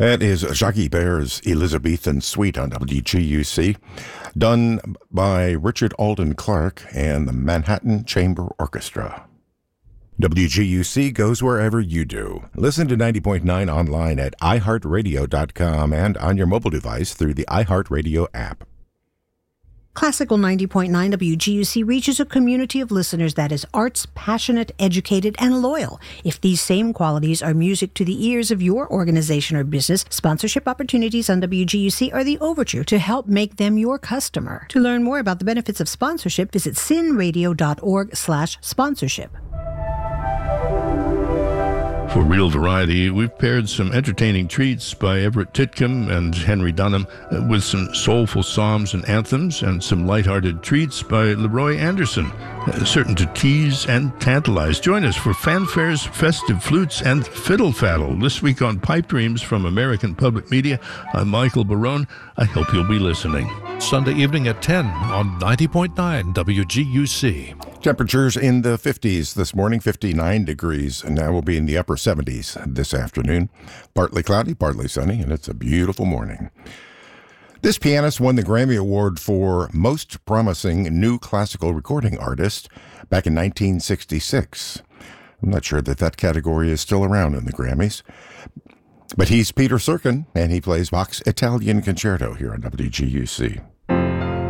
That is Jackie Bear's Elizabethan Suite on WGUC, done by Richard Alden Clark and the Manhattan Chamber Orchestra. WGUC goes wherever you do. Listen to 90.9 online at iHeartRadio.com and on your mobile device through the iHeartRadio app. Classical 90.9 WGUC reaches a community of listeners that is arts, passionate, educated, and loyal. If these same qualities are music to the ears of your organization or business, sponsorship opportunities on WGUC are the overture to help make them your customer. To learn more about the benefits of sponsorship, visit sinradio.org/sponsorship. For Real Variety, we've paired some entertaining treats by Everett Titcomb and Henry Dunham with some soulful psalms and anthems and some lighthearted treats by Leroy Anderson, certain to tease and tantalize. Join us for fanfares, festive flutes, and fiddle faddle this week on Pipe Dreams from American Public Media. I'm Michael Barone. I hope you'll be listening. Sunday evening at 10 on 90.9 WGUC. Temperatures in the 50s this morning, 59 degrees, and now we'll be in the upper 70s this afternoon. Partly cloudy, partly sunny, and it's a beautiful morning. This pianist won the Grammy Award for Most Promising New Classical Recording Artist back in 1966. I'm not sure that category is still around in the Grammys. But he's Peter Serkin, and he plays Bach's Italian Concerto here on WGUC.